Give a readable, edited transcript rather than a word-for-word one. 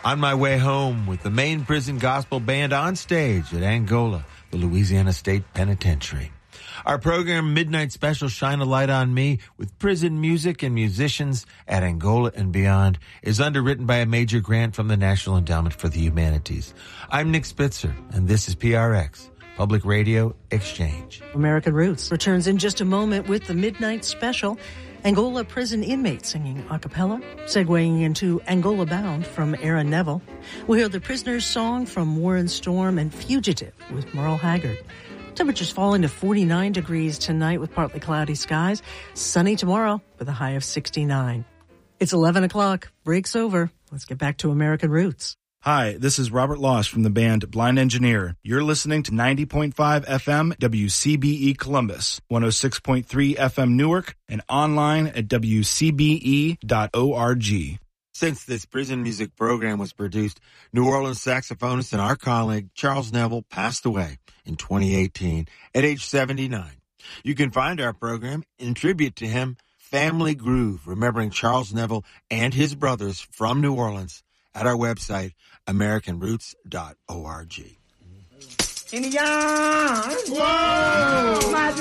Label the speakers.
Speaker 1: On my way home with the main prison gospel band on stage at Angola, the Louisiana State Penitentiary. Our program, Midnight Special, Shine a Light on Me, with prison music and musicians at Angola and beyond, is underwritten by a major grant from the National Endowment for the Humanities. I'm Nick Spitzer, and this is PRX, Public Radio Exchange.
Speaker 2: American Roots returns in just a moment with the Midnight Special. Angola prison inmates singing a cappella, segueing into Angola Bound from Aaron Neville. We'll hear the Prisoner's Song from Warren Storm and Fugitive with Merle Haggard. Temperatures falling to 49 degrees tonight with partly cloudy skies. Sunny tomorrow with a high of 69. It's 11 o'clock. Break's over. Let's get back to American Roots.
Speaker 3: Hi, this is Robert Loss from the band Blind Engineer. You're listening to 90.5 FM WCBE Columbus, 106.3 FM Newark, and online at WCBE.org.
Speaker 1: Since this prison music program was produced, New Orleans saxophonist and our colleague Charles Neville passed away in 2018 at age 79. You can find our program in tribute to him, Family Groove, remembering Charles Neville and his brothers from New Orleans, at our website, AmericanRoots.org.
Speaker 4: Indian, whoa,